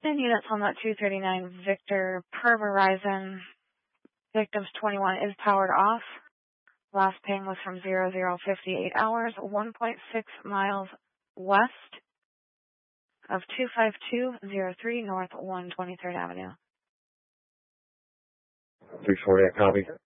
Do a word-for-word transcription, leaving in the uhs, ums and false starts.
ten units on that two thirty-nine Victor per Verizon. Victims twenty-one is powered off. Last ping was from zero zero fifty-eight hours, one point six miles west of two five two zero three North one twenty-third Avenue. three forty, I copy.